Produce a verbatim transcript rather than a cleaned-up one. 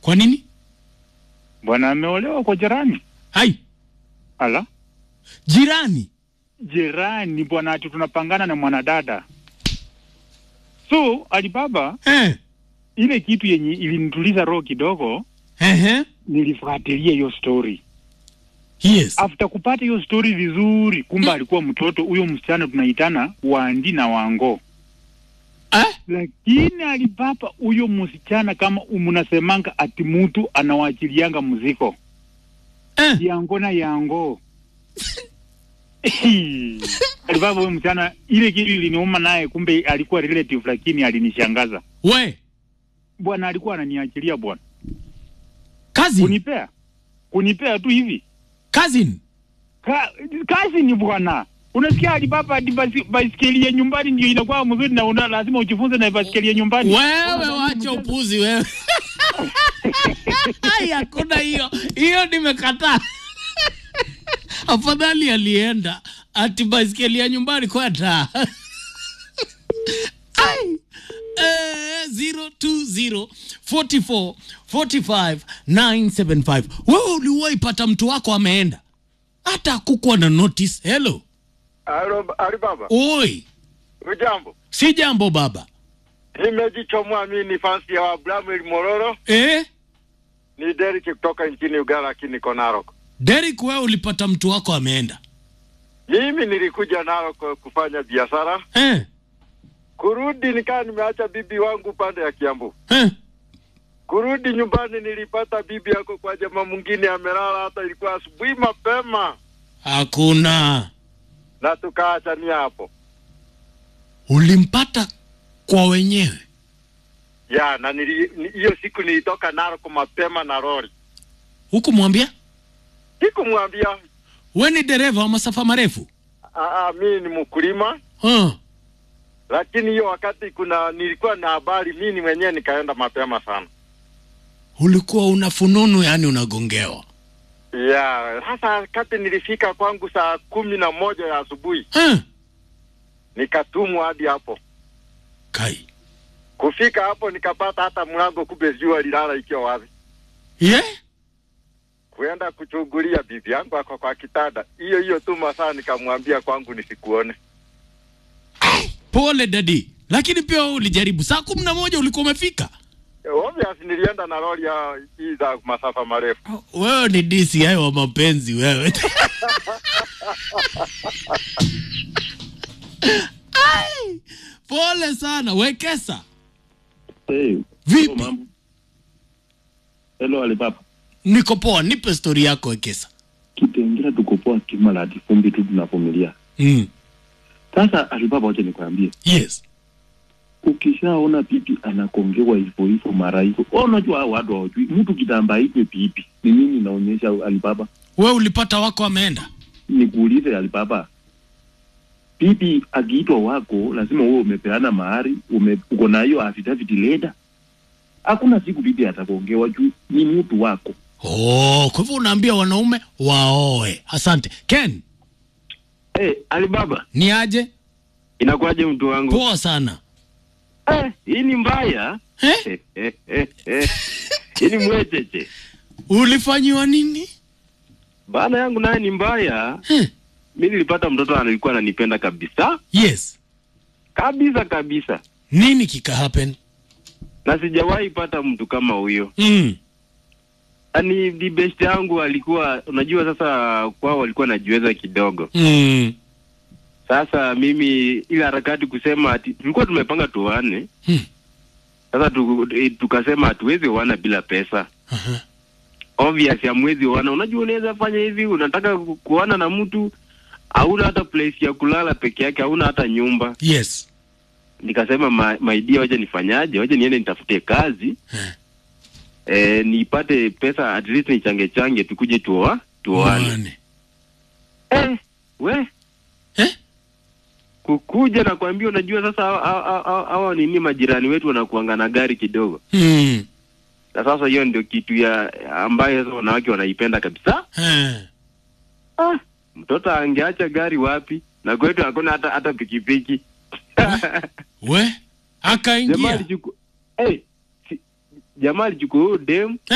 Kwa nini? Bwana ameolewa kwa jirani. Hai. Ala? Jirani? Jirani bwana, ati tunapangana na mwanadada. So, Alibaba, eh, ile kitu yenye ilinituliza roho kidogo, ehe, nilifuatilia hiyo story. Yes. After kupata hiyo story vizuri, kumba alikuwa mtoto huyo msichana tunaitana Wandi na Wango. Eh? Lakini Alibaba, huyo msichana kama umunasemanga ati mtu anawachilianga muziko. Eh? Yango na Yango. Alibaba, huyo msichana ile kitu iliniuma naye, kumbe alikuwa relative, lakini alinishangaza. We. Bwana alikuwa ananiachilia bwana. Cousin. Kunipea. Kunipea tu hivi. Cousin. Ka, kazi ni bwana. Unasikia Alibaba, ati baisikeli ya nyumbani ndio inakuwa mzuri na una lazima ujifunze na baisikeli ya nyumbani. Wewe wacha upuzi wewe. Ai, hakuna hiyo. Hiyo nimekataa. Afadhali alienda ati baisikeli ya nyumbani kwa taa. Ai. Eh, zero two zero four four four five nine seven five. Wewe uliwahi pata mtu wako ameenda hata kukuwa na notice? Hello. Alibaba. Oi. Ujambo. Si jambo baba. Nimejichomoa mimi ni fansi ya Abraham Mororo. Eh? Ni Derek kutoka nchini Uganda, lakini niko Narok. Derek, wewe ulipata mtu wako ameenda? Mimi nilikuja Narok kufanya biashara. Eh? Kurudi nikaa nimeacha bibi wangu pande ya Kiambu. Eh? Kurudi nyumbani nilipata bibi yako kwa jamaa mwingine amelala, hata ilikuwa asubuhi mapema. Hakuna. Na tukaachania hapo. Ulimpata kwa wenyewe? Ya, na nili hiyo siku nilitoka Narok mapema na lori. Hukumwambia? Sikumwambia. Wewe ni dereva wa masafa marefu? Ah, mimi ni mkulima. Ah. Lakini hiyo wakati kuna nilikuwa na habari, mimi mwenyewe nikaenda mapema sana. Ulikuwa una fununu, yani unagongewa? Ya, sasa wakati nilifika kwangu saa kumi na moja ya asubuhi. Ah. Nikatumwa hadi hapo. Kai. Kufika hapo nikapata hata mlango kumbe jua lilala ikiwa wazi. Yeah? Kuenda kuchungulia bibi yangu ako kwa kitanda. Hiyo hiyo tu masaa nikamwambia kwangu nisikuone. Pole daddy. Lakini pia ulijaribu. Saa kumi na moja ulikuwa umefika? Obviously nilienda na lori ya hii za masafa marefu. Oh, wewe ni D C I wa mapenzi wewe. Ai! Pole sana, Wekesa. Hey, vipi? Hello, hello Alibaba. Niko poa, nipe story yako Wekesa. Kitengela tuko poa kimala hadi fumbi tu tunavumilia. Mm. Sasa Alibaba, wacha nikwambie. Yes. Ukishaona pipi anakongewa hivyo hivyo mara hivyo, unajua watu hawajui mtu kitamba hivyo pipi. Ni nini inaonyesha Alibaba? Wewe ulipata wako ameenda? Nikuulize Alibaba. Pipi akiitwa wako lazima wewe umepeana mahari, ume uko na hiyo affidavit letter. Hakuna siku bibi atakongewa juu ni mtu wako. Oh, kwa hivyo unaambia wanaume waoe. Asante. Ken. Eh, hey, Alibaba. Ni aje? Inakuaje mtu wangu? Poa sana. Eh, hii ni mbaya. Eh? Eh, eh, eh. Hii ni mwecheche. Ulifanywa nini? Bana yangu naye ni mbaya. Eh? Mimi nilipata mtoto alikuwa ananipenda kabisa. Yes. Kabisa kabisa. Nini kika happen? Na sijawahi pata mtu kama huyo. Mm. Ani the best yangu alikuwa, unajua sasa kwao walikuwa najiweza kidogo. Mm. Sasa mimi ile harakati kusema ati tulikuwa tumepanga tuane. Hmm. Sasa tu, tukasema hatuwezi wana bila pesa. Aha. Uh-huh. Obvious ya mwezi wana, unajua unaweza fanya hivi, unataka kuona na mtu hauna hata place ya kulala peke yake, hauna hata nyumba. Yes. Nikasema ma, my dear, waje nifanyaje? Waje niende nitafute kazi. Huh. Eh, nipate pesa at least nichange change tukuje tuoa, tuoane. Eh, we? Eh? Kukuja na kuambia, unajua sasa hawa nini majirani wetu wanakuanga na gari kidogo. Mm. Na sasa hiyo ndio kitu ya ambayo sasa wanawake wanaipenda kabisa. Eh. Ah, mtoto angeacha gari wapi? Na kwetu hakuna hata hata pikipiki. We? Akaingia. Jamaa alichukua. Eh, hey, jamaa alichukua dem